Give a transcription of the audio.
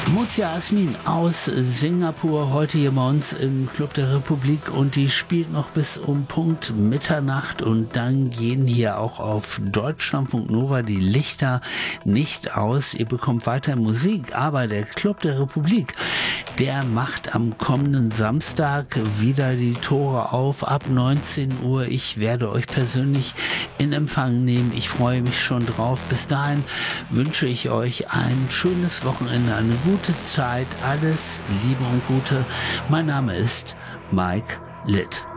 Mutja Asmin aus Singapur, heute hier bei uns im Club der Republik, und die spielt noch bis um Punkt Mitternacht, und dann gehen hier auch auf Deutschlandfunk Nova die Lichter nicht aus. Ihr bekommt weiter Musik, aber der Club der Republik, der macht am kommenden Samstag wieder die Tore auf ab 19 Uhr. Ich werde euch persönlich in Empfang nehmen. Ich freue mich schon drauf. Bis dahin wünsche ich euch ein schönes Wochenende, eine gute Zeit, alles Liebe und Gute. Mein Name ist Mike Litt.